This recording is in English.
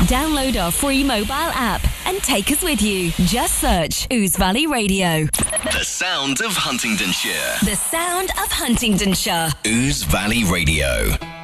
Download our free mobile app and take us with you. Just search Ouse Valley Radio. The sound of Huntingdonshire. The sound of Huntingdonshire. Ouse Valley Radio.